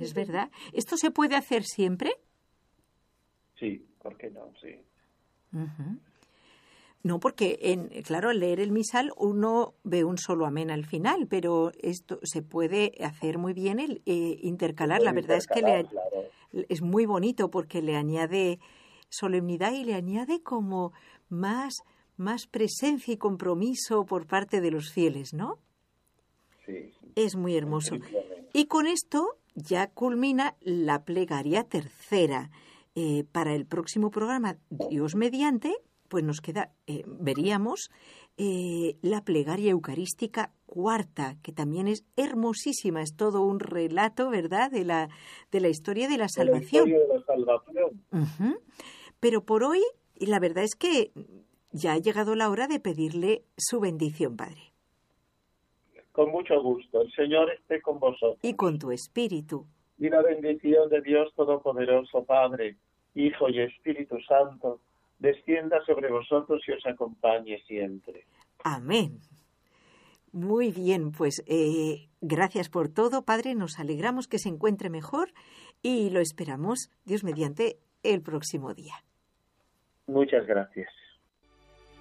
es verdad. ¿Esto se puede hacer siempre? Sí, ¿por qué no? Sí. Uh-huh. No, porque, claro, al leer el misal uno ve un solo amén al final, pero esto se puede hacer muy bien el intercalar. La verdad es que claro. es muy bonito porque le añade solemnidad y le añade como más presencia y compromiso por parte de los fieles, ¿no? Sí. Es muy hermoso. Y con esto ya culmina la plegaria tercera. Para el próximo programa, Dios mediante, pues nos queda, veríamos, la plegaria eucarística cuarta, que también es hermosísima, es todo un relato, ¿verdad?, de la historia de la salvación. Uh-huh. Pero por hoy, la verdad es que ya ha llegado la hora de pedirle su bendición, Padre. Con mucho gusto. El Señor esté con vosotros. Y con tu espíritu. Y la bendición de Dios Todopoderoso, Padre, Hijo y Espíritu Santo, descienda sobre vosotros y os acompañe siempre. Amén. Muy bien, pues gracias por todo, Padre. Nos alegramos que se encuentre mejor y lo esperamos, Dios mediante, el próximo día. Muchas gracias.